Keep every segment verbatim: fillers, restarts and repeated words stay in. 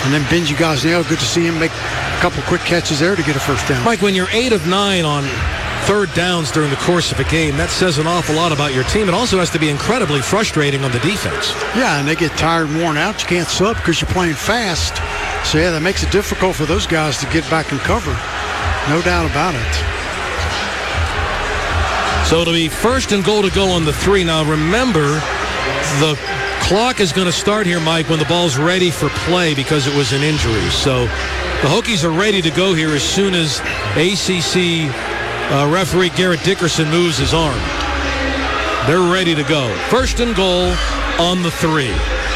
And then Benji Gosnell, good to see him make a couple quick catches there to get a first down. Mike, when you're eight of nine on third downs during the course of a game, that says an awful lot about your team. It also has to be incredibly frustrating on the defense. Yeah, and they get tired and worn out. You can't sub because you're playing fast. So, yeah, that makes it difficult for those guys to get back and cover. No doubt about it. So it'll be first and goal to go on the three. Now, remember, the clock is going to start here, Mike, when the ball's ready for play because it was an injury. So the Hokies are ready to go here as soon as A C C uh, referee Garrett Dickerson moves his arm. They're ready to go. First and goal on the three.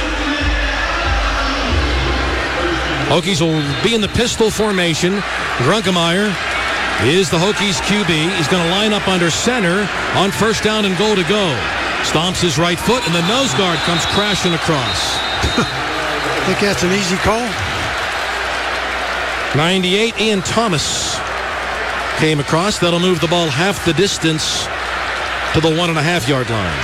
Hokies will be in the pistol formation. Grunkemeyer is the Hokies Q B. He's going to line up under center on first down and goal to go. Stomps his right foot, and the nose guard comes crashing across. I think that's an easy call. ninety-eight, Ian Thomas came across. That'll move the ball half the distance to the one and a half yard line.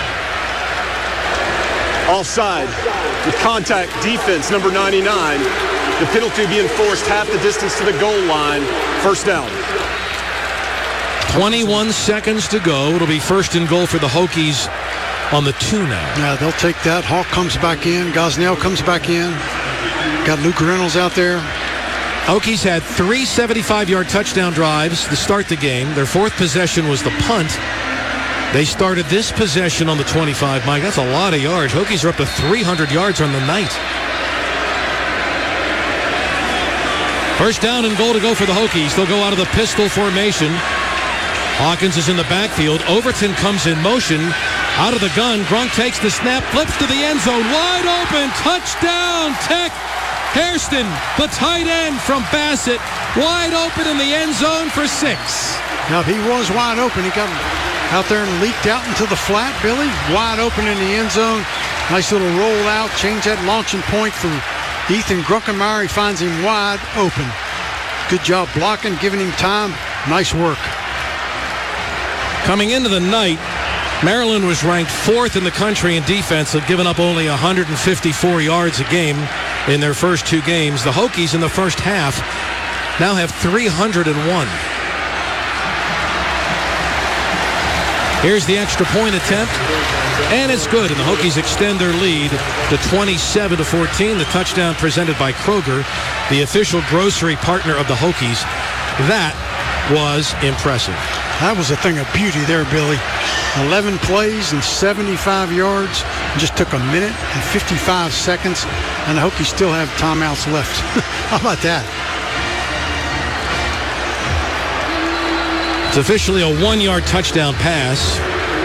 Offside with contact defense, number ninety-nine. The penalty being forced half the distance to the goal line. First down. twenty-one seconds to go. It'll be first and goal for the Hokies on the two now. Yeah, they'll take that. Hawk comes back in. Gosnell comes back in. Got Luke Reynolds out there. Hokies had three seventy-five-yard touchdown drives to start the game. Their fourth possession was the punt. They started this possession on the twenty-five. Mike, that's a lot of yards. Hokies are up to three hundred yards on the night. First down and goal to go for the Hokies. They'll go out of the pistol formation. Hawkins is in the backfield. Overton comes in motion. Out of the gun. Grunk takes the snap. Flips to the end zone. Wide open. Touchdown. Tech. Hairston, the tight end from Bassett. Wide open in the end zone for six. Now, he was wide open. He got out there and leaked out into the flat, Billy. Wide open in the end zone. Nice little roll out. Change that launching point for Ethan Grunkemeyer. He finds him wide open. Good job blocking, giving him time. Nice work. Coming into the night, Maryland was ranked fourth in the country in defense, had given up only one hundred fifty-four yards a game in their first two games. The Hokies in the first half now have three hundred one. Here's the extra point attempt, and it's good, and the Hokies extend their lead to twenty-seven to fourteen. The touchdown presented by Kroger, the official grocery partner of the Hokies. That was impressive. That was a thing of beauty there, Billy. eleven plays and seventy-five yards. It just took a minute and fifty-five seconds, and the Hokies still have timeouts left. How about that? It's officially a one-yard touchdown pass,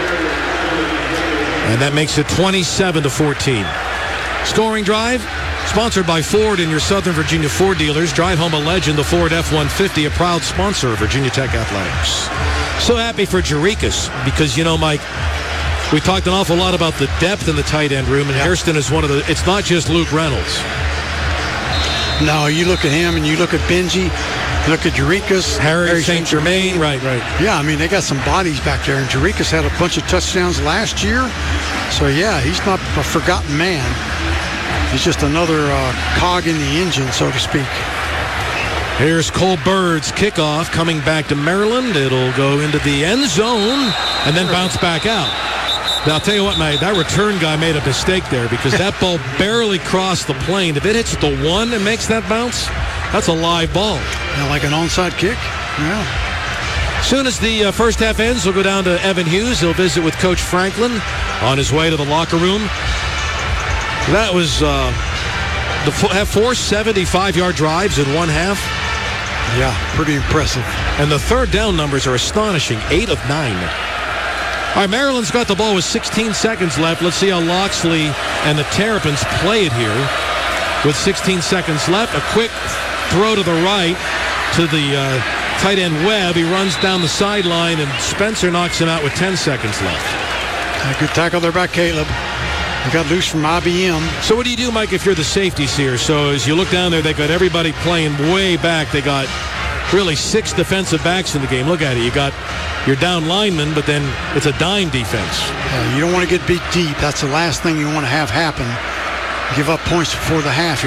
and that makes it twenty-seven to fourteen. Scoring drive, sponsored by Ford and your Southern Virginia Ford dealers. Drive home a legend, the Ford F one fifty, a proud sponsor of Virginia Tech Athletics. So happy for Jarikas because, you know, Mike, we talked an awful lot about the depth in the tight end room, and yeah. Hairston is one of the, it's not just Luke Reynolds. No, you look at him and you look at Benji, you look at Jarikas. Harry, Harry Saint Germain. Right, right. Yeah, I mean, they got some bodies back there, and Jarikas had a bunch of touchdowns last year. So, yeah, he's not a forgotten man. He's just another uh, cog in the engine, so to speak. Here's Cole Bird's kickoff coming back to Maryland. It'll go into the end zone and then bounce back out. Now, I'll tell you what, mate, that return guy made a mistake there because that ball barely crossed the plane. If it hits the one and makes that bounce, that's a live ball. Yeah, like an onside kick? Yeah. Soon as the uh, first half ends, we'll go down to Evan Hughes. He'll visit with Coach Franklin on his way to the locker room. That was uh, the have four seventy-five-yard drives in one half. Yeah, pretty impressive. And the third down numbers are astonishing, eight of nine. All right, Maryland's got the ball with sixteen seconds left. Let's see how Loxley and the Terrapins play it here. With sixteen seconds left, a quick throw to the right to the uh, tight end Webb. He runs down the sideline, and Spencer knocks him out with ten seconds left. A good tackle there by Caleb. He got loose from I B M. So what do you do, Mike, if you're the safeties here? So as you look down there, they got everybody playing way back. They got really six defensive backs in the game. Look at it. You got your down lineman, but then it's a dime defense. Yeah, you don't want to get beat deep. That's the last thing you want to have happen. Give up points before the half.